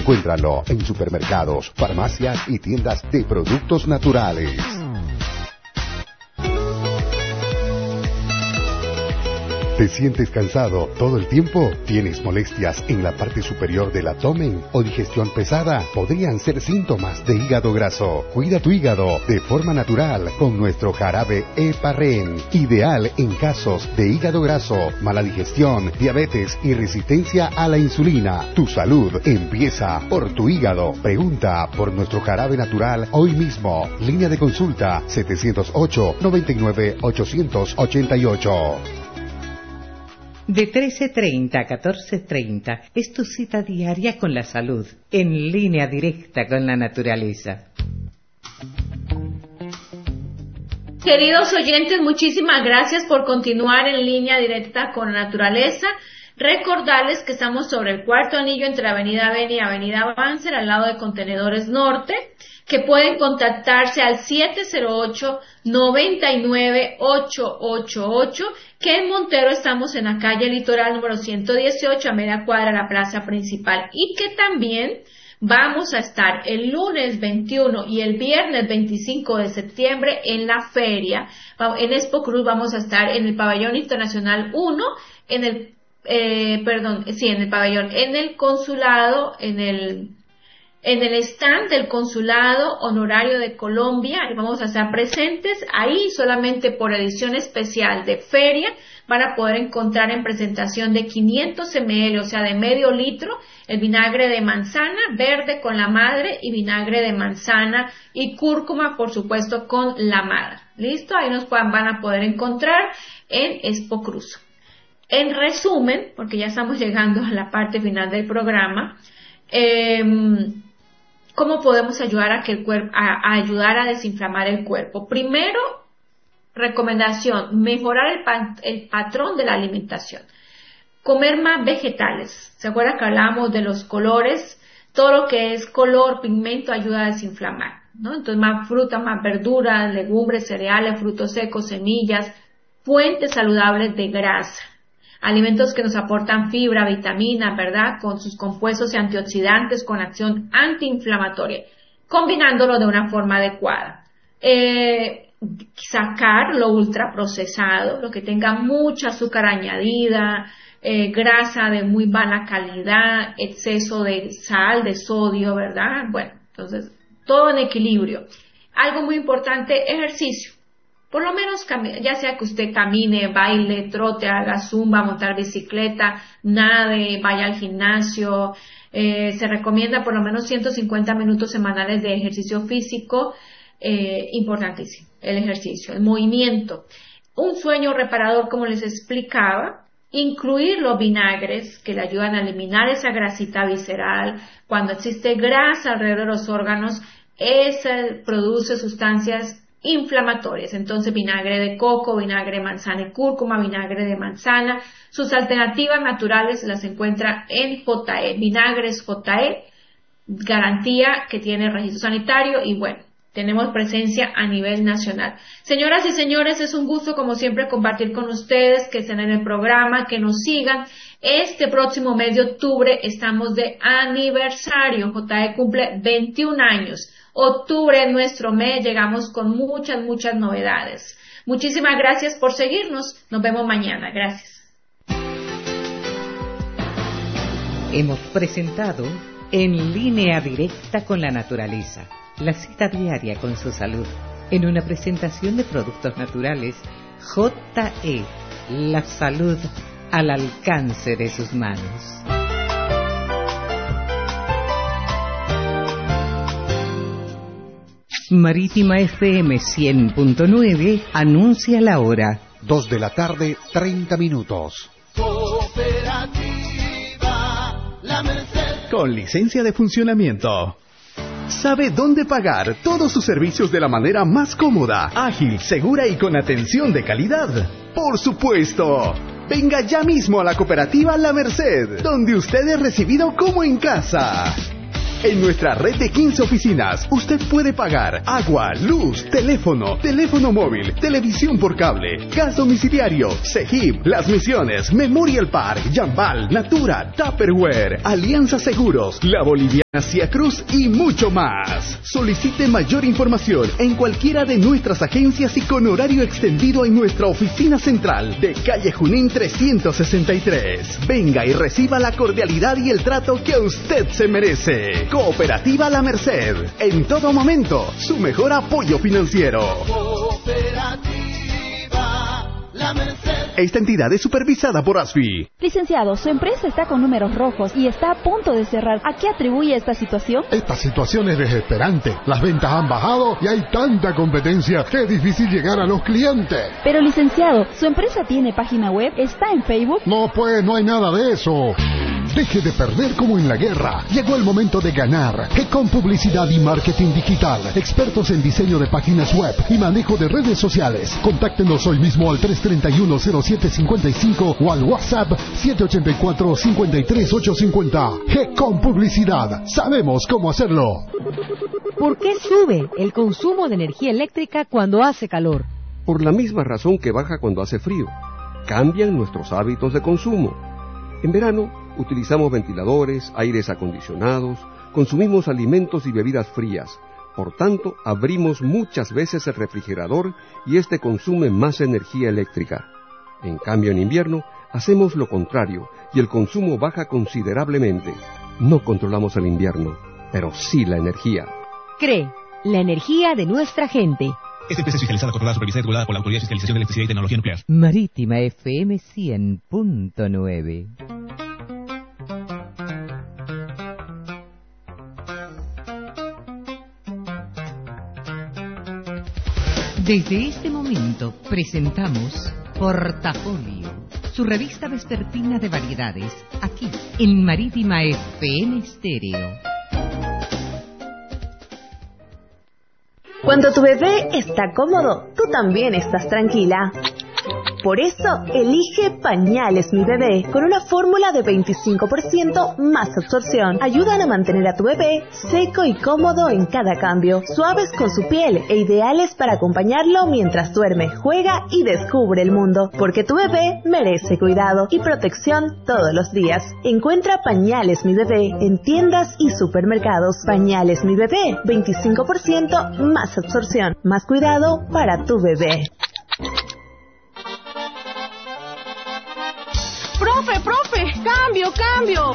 Encuéntralo en supermercados, farmacias y tiendas de productos naturales. ¿Te sientes cansado todo el tiempo? ¿Tienes molestias en la parte superior del abdomen o digestión pesada? Podrían ser síntomas de hígado graso. Cuida tu hígado de forma natural con nuestro jarabe Heparren, ideal en casos de hígado graso, mala digestión, diabetes y resistencia a la insulina. Tu salud empieza por tu hígado. Pregunta por nuestro jarabe natural hoy mismo. Línea de consulta 708-99-888. De 13:30 a 14:30 es tu cita diaria con la salud, en línea directa con la naturaleza. Queridos oyentes, muchísimas gracias por continuar en línea directa con la naturaleza. Recordarles que estamos sobre el cuarto anillo entre Avenida Beni y Avenida Banzer, al lado de Contenedores Norte, que pueden contactarse al 708-99-888, que en Montero estamos en la calle Litoral número 118, a media cuadra de la plaza principal, y que también vamos a estar el lunes 21 y el viernes 25 de septiembre en la feria. En Expo Cruz vamos a estar en el Pabellón Internacional 1, en el pabellón, en el consulado, en el stand del Consulado Honorario de Colombia. Vamos a estar presentes ahí solamente por edición especial de feria. Van a poder encontrar en presentación de 500 ml, o sea, de medio litro, el vinagre de manzana verde con la madre y vinagre de manzana y cúrcuma, por supuesto, con la madre. ¿Listo? Ahí van a poder encontrar en Expo Cruz. En resumen, porque ya estamos llegando a la parte final del programa, ¿cómo podemos ayudar a ayudar a desinflamar el cuerpo? Primero, recomendación, mejorar el patrón de la alimentación. Comer más vegetales. ¿Se acuerdan que hablábamos de los colores? Todo lo que es color, pigmento, ayuda a desinflamar, ¿no? Entonces, más frutas, más verduras, legumbres, cereales, frutos secos, semillas, fuentes saludables de grasa. Alimentos que nos aportan fibra, vitamina, ¿verdad? Con sus compuestos y antioxidantes con acción antiinflamatoria, combinándolo de una forma adecuada. Sacar lo ultraprocesado, lo que tenga mucha azúcar añadida, grasa de muy mala calidad, exceso de sal, de sodio, ¿verdad? Bueno, entonces, todo en equilibrio. Algo muy importante, ejercicio. Por lo menos, ya sea que usted camine, baile, trote, haga zumba, montar bicicleta, nade, vaya al gimnasio. Se recomienda por lo menos 150 minutos semanales de ejercicio físico. Importantísimo, el ejercicio, el movimiento. Un sueño reparador, como les explicaba. Incluir los vinagres que le ayudan a eliminar esa grasita visceral. Cuando existe grasa alrededor de los órganos, produce sustancias inflamatorias. Entonces, vinagre de coco, vinagre de manzana y cúrcuma, vinagre de manzana. Sus alternativas naturales las encuentra en JE, vinagres JE, garantía que tiene registro sanitario y bueno, tenemos presencia a nivel nacional. Señoras y señores, es un gusto como siempre compartir con ustedes, que estén en el programa, que nos sigan. Este próximo mes de octubre estamos de aniversario. JE cumple 21 años. Octubre es nuestro mes, llegamos con muchas novedades. Muchísimas gracias por seguirnos. Nos vemos mañana. Gracias. Hemos presentado En línea directa con la naturaleza, la cita diaria con su salud, en una presentación de productos naturales. JE, la salud al alcance de sus manos. Marítima FM 100.9 anuncia la hora. 2 de la tarde, 30 minutos. Cooperativa La Merced. Con licencia de funcionamiento. ¿Sabe dónde pagar todos sus servicios de la manera más cómoda, ágil, segura y con atención de calidad? ¡Por supuesto! Venga ya mismo a la cooperativa La Merced, donde usted es recibido como en casa. En nuestra red de 15 oficinas, usted puede pagar agua, luz, teléfono móvil, televisión por cable, gas domiciliario, Cegip, Las Misiones, Memorial Park, Yambal, Natura, Tupperware, Alianza Seguros, La Boliviana Cia Cruz y mucho más. Solicite mayor información en cualquiera de nuestras agencias y con horario extendido en nuestra oficina central de calle Junín 363. Venga y reciba la cordialidad y el trato que usted se merece. Cooperativa La Merced. En todo momento, su mejor apoyo financiero. Cooperativa La Merced. Esta entidad es supervisada por ASFI. Licenciado, su empresa está con números rojos y está a punto de cerrar. ¿A qué atribuye esta situación? Esta situación es desesperante. Las ventas han bajado y hay tanta competencia que es difícil llegar a los clientes. Pero licenciado, ¿su empresa tiene página web? ¿Está en Facebook? No, pues no hay nada de eso. Deje de perder como en la guerra. Llegó el momento de ganar. Econ Publicidad y Marketing Digital. Expertos en diseño de páginas web y manejo de redes sociales. Contáctenos hoy mismo al 331-0755 o al WhatsApp 784-53850. Econ Publicidad. Sabemos cómo hacerlo. ¿Por qué sube el consumo de energía eléctrica cuando hace calor? Por la misma razón que baja cuando hace frío. Cambian nuestros hábitos de consumo. En verano, utilizamos ventiladores, aires acondicionados, consumimos alimentos y bebidas frías. Por tanto, abrimos muchas veces el refrigerador y este consume más energía eléctrica. En cambio, en invierno, hacemos lo contrario y el consumo baja considerablemente. No controlamos el invierno, pero sí la energía. CRE, la energía de nuestra gente. Esta empresa es fiscalizada, controlada, supervisada y regulada por la Autoridad de Fiscalización de Electricidad y Tecnología Nuclear. Marítima FM 100.9. Desde este momento presentamos Portafolio, su revista vespertina de variedades, aquí en Marítima FM Estéreo. Cuando tu bebé está cómodo, tú también estás tranquila. Por eso, elige Pañales Mi Bebé, con una fórmula de 25% más absorción. Ayudan a mantener a tu bebé seco y cómodo en cada cambio, suaves con su piel e ideales para acompañarlo mientras duerme, juega y descubre el mundo. Porque tu bebé merece cuidado y protección todos los días. Encuentra Pañales Mi Bebé en tiendas y supermercados. Pañales Mi Bebé, 25% más absorción, más cuidado para tu bebé. ¡Profe! ¡Cambio!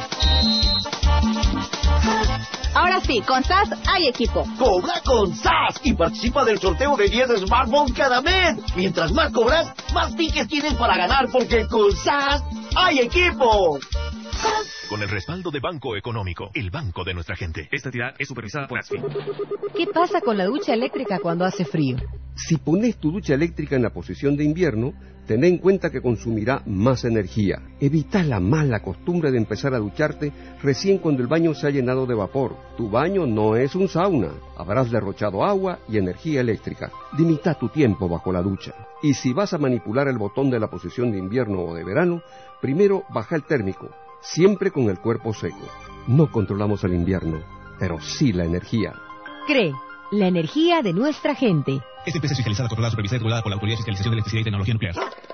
Ahora sí, con SAS hay equipo. Cobra con SAS y participa del sorteo de 10 smartphones cada mes. Mientras más cobras, más tickets tienes para ganar, porque con SAS hay equipo. Con el respaldo de Banco Económico, el banco de nuestra gente. Esta entidad es supervisada por ASFI. ¿Qué pasa con la ducha eléctrica cuando hace frío? Si pones tu ducha eléctrica en la posición de invierno, ten en cuenta que consumirá más energía. Evita la mala costumbre de empezar a ducharte recién cuando el baño se ha llenado de vapor. Tu baño no es un sauna. Habrás derrochado agua y energía eléctrica. Limita tu tiempo bajo la ducha. Y si vas a manipular el botón de la posición de invierno o de verano, primero baja el térmico, siempre con el cuerpo seco. No controlamos el invierno, pero sí la energía. CRE, la energía de nuestra gente. Esta empresa es fiscalizada, controlada, supervisada y regulada por la Autoridad de Fiscalización de Electricidad y Tecnología Nuclear.